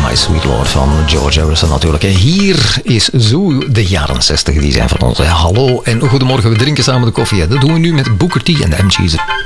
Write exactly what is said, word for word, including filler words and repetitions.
My Sweet Lord van George Harrison natuurlijk. Hier is zo de jaren zestig, die zijn van ons. Hallo en goedemorgen, we drinken samen de koffie. Dat doen we nu met Booker T en de M G's.